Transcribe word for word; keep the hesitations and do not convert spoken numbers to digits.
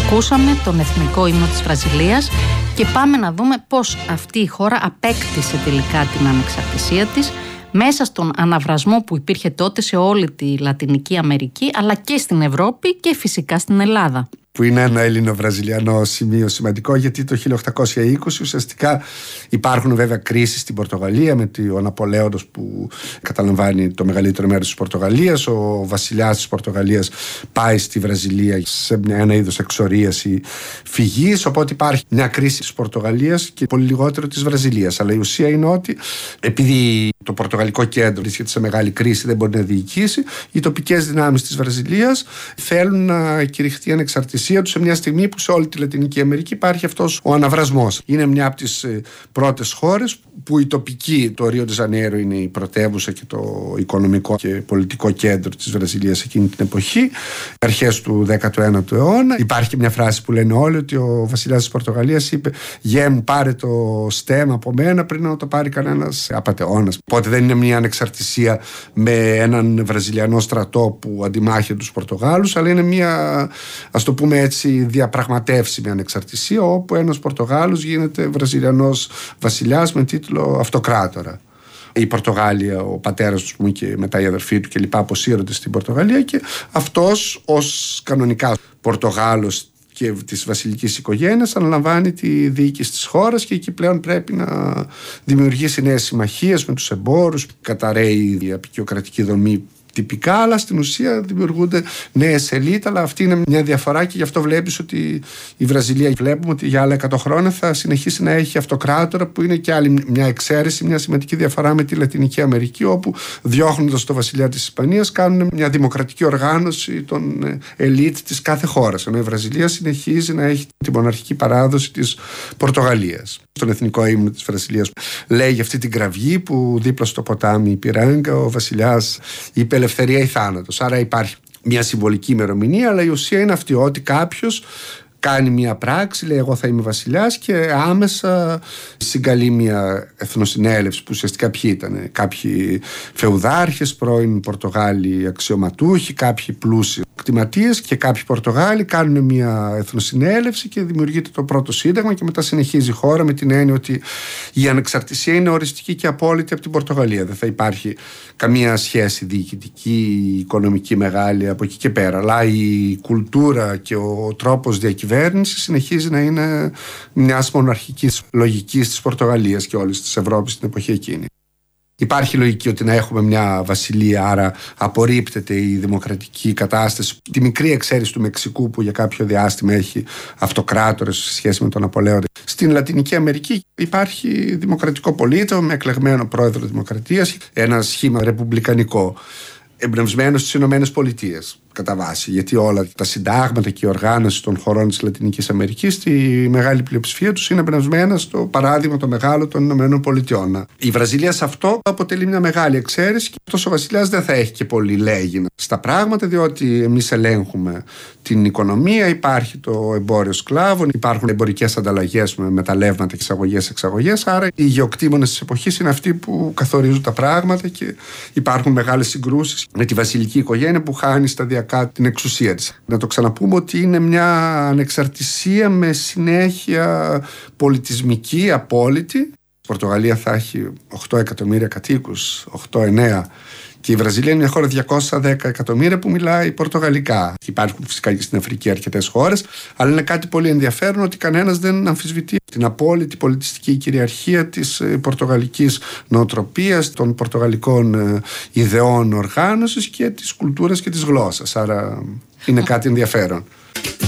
Ακούσαμε τον εθνικό ύμνο της Βραζιλίας και πάμε να δούμε πώς αυτή η χώρα απέκτησε τελικά την ανεξαρτησία της μέσα στον αναβρασμό που υπήρχε τότε σε όλη τη Λατινική Αμερική, αλλά και στην Ευρώπη και φυσικά στην Ελλάδα. Που είναι ένα Έλληνο-Βραζιλιανό σημείο σημαντικό, γιατί το χίλια οκτακόσια είκοσι ουσιαστικά υπάρχουν βέβαια κρίσεις στην Πορτογαλία με τον Ναπολέοντος που καταλαμβάνει το μεγαλύτερο μέρος της Πορτογαλίας. Ο βασιλιάς της Πορτογαλίας πάει στη Βραζιλία σε ένα είδος εξορίαση φυγής, οπότε υπάρχει μια κρίση της Πορτογαλίας και πολύ λιγότερο της Βραζιλίας. Αλλά η ουσία είναι ότι επειδή το πορτογαλικό κέντρο βρίσκεται σε μεγάλη κρίση, δεν μπορεί να διοικήσει, οι τοπικές δυνάμεις της Βραζιλίας θέλουν να κηρυχθεί ανεξαρτησία του σε μια στιγμή που σε όλη τη Λατινική Αμερική υπάρχει αυτός ο αναβρασμός. Είναι μια από τις πρώτες χώρες που η τοπική, το Ρίο ντε Ζανέιρο είναι η πρωτεύουσα και το οικονομικό και πολιτικό κέντρο της Βραζιλίας εκείνη την εποχή, αρχές του δέκατου ένατου αιώνα. Υπάρχει και μια φράση που λένε όλοι ότι ο βασιλιάς της Πορτογαλίας είπε «Γε μου, πάρε το στέμμα από μένα πριν να το πάρει κανένας απατεώνας». Οπότε δεν είναι μια ανεξαρτησία με έναν βραζιλιανό στρατό που αντιμάχει τους Πορτογάλους, αλλά είναι μια, ας το πούμε έτσι, διαπραγματεύσιμη ανεξαρτησία, όπου ένας Πορτογάλος γίνεται βραζιλιανός βασιλιάς με τίτλο αυτοκράτορα. Η Πορτογάλια, ο πατέρας του πούμε, και μετά η αδερφή του κλπ. Αποσύρονται στην Πορτογαλία και αυτός ως κανονικά Πορτογάλος και της βασιλικής οικογένειας αναλαμβάνει τη διοίκηση της χώρας και εκεί πλέον πρέπει να δημιουργήσει νέες συμμαχίες με τους εμπόρους, καταραίει η απικιοκρατική δομή τυπικά, αλλά στην ουσία δημιουργούνται νέες ελίτ. Αλλά αυτή είναι μια διαφορά και γι' αυτό βλέπεις ότι η Βραζιλία, βλέπουμε ότι για άλλα εκατό χρόνια θα συνεχίσει να έχει αυτοκράτορα, που είναι και άλλη μια εξαίρεση, μια σημαντική διαφορά με τη Λατινική Αμερική, όπου διώχνοντας το βασιλιά της Ισπανίας κάνουν μια δημοκρατική οργάνωση των ελίτ της κάθε χώρας, ενώ η Βραζιλία συνεχίζει να έχει τη μοναρχική παράδοση της Πορτογαλίας. Στον εθνικό ύμνο της Βραζιλίας λέει για αυτή την κραυγή που δίπλα στο ποτάμι Ιπιράγκα ο βασιλιάς είπε ελευθερία ή θάνατος. Άρα υπάρχει μια συμβολική ημερομηνία, αλλά η ουσία είναι αυτή, ότι κάποιος κάνει μια πράξη, λέει εγώ θα είμαι βασιλιάς, και άμεσα συγκαλεί μια εθνοσυνέλευση που ουσιαστικά ποιοι ήταν, κάποιοι φεουδάρχες, πρώην Πορτογάλοι αξιωματούχοι, κάποιοι πλούσιοι κτηματίες και κάποιοι Πορτογάλοι κάνουν μια εθνοσυνέλευση και δημιουργείται το πρώτο σύνταγμα και μετά συνεχίζει η χώρα με την έννοια ότι η ανεξαρτησία είναι οριστική και απόλυτη από την Πορτογαλία. Δεν θα υπάρχει καμία σχέση διοικητική, οικονομική μεγάλη από εκεί και πέρα, αλλά η κουλτούρα και ο τρόπος διακυβέρνησης συνεχίζει να είναι μιας μοναρχικής λογικής της Πορτογαλίας και όλης της Ευρώπης στην εποχή εκείνη. Υπάρχει λογική ότι να έχουμε μια βασιλεία, άρα απορρίπτεται η δημοκρατική κατάσταση. Τη μικρή εξαίρεση του Μεξικού που για κάποιο διάστημα έχει αυτοκράτορες σε σχέση με τον Ναπολέοντα. Στην Λατινική Αμερική υπάρχει δημοκρατικό πολίτευμα με εκλεγμένο πρόεδρο δημοκρατίας, ένα σχήμα ρεπουμπλικανικό, εμπνευσμένο στις Ηνωμένες Πολιτείες κατά βάση, γιατί όλα τα συντάγματα και η οργάνωση των χωρών της Λατινικής Αμερικής, στη μεγάλη πλειοψηφία τους, είναι εμπνευσμένα στο παράδειγμα το μεγάλο των Ηνωμένων Πολιτειών. Η Βραζιλία σε αυτό αποτελεί μια μεγάλη εξαίρεση και αυτός ο βασιλιάς δεν θα έχει και πολύ λέγει στα πράγματα, διότι εμείς ελέγχουμε την οικονομία, υπάρχει το εμπόριο σκλάβων, υπάρχουν εμπορικές ανταλλαγές με μεταλλεύματα και εισαγωγές-εξαγωγές. Άρα οι γεωκτήμονες της εποχής είναι αυτοί που καθορίζουν τα πράγματα και υπάρχουν μεγάλες συγκρούσεις με τη βασιλική οικογένεια που χάνει σταδιακά την εξουσία της. Να το ξαναπούμε ότι είναι μια ανεξαρτησία με συνέχεια πολιτισμική, απόλυτη. Η Πορτογαλία θα έχει οκτώ εκατομμύρια κατοίκους, οκτώ εννέα. Και η Βραζιλία είναι μια χώρα διακόσια δέκα εκατομμύρια που μιλάει πορτογαλικά. Υπάρχουν φυσικά και στην Αφρική αρκετές χώρες, αλλά είναι κάτι πολύ ενδιαφέρον ότι κανένας δεν αμφισβητεί την απόλυτη πολιτιστική κυριαρχία της πορτογαλικής νοοτροπίας, των πορτογαλικών ιδεών οργάνωσης και της κουλτούρας και της γλώσσας. Άρα είναι κάτι ενδιαφέρον.